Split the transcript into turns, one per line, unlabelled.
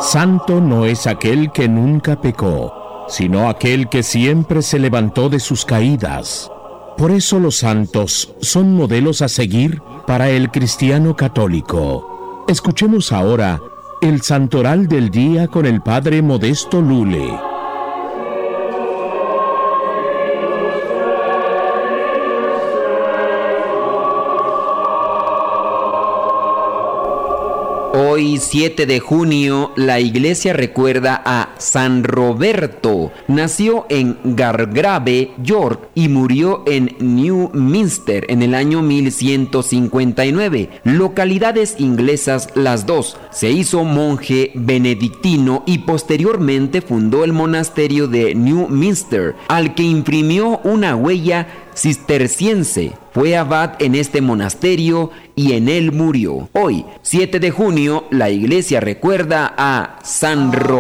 Santo no es aquel que nunca pecó, sino aquel que siempre se levantó de sus caídas. Por eso los santos son modelos a seguir para el cristiano católico. Escuchemos ahora el santoral del día con el Padre Modesto Lule.
Hoy, 7 de junio, la iglesia recuerda a San Roberto. Nació en Gargrave, York, y murió en Newminster en el año 1159. Localidades inglesas las dos. Se hizo monje benedictino y posteriormente fundó el monasterio de Newminster, al que imprimió una huella cisterciense. Fue abad en este monasterio y en él murió. Hoy, 7 de junio, la iglesia recuerda a San Roberto.